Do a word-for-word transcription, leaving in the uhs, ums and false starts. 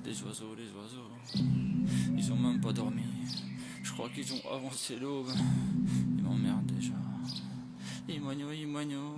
Les oiseaux, les oiseaux, ils ont même pas dormi. Je crois qu'ils ont avancé l'aube. Ils m'emmerdent déjà. Imoigno, Imoigno.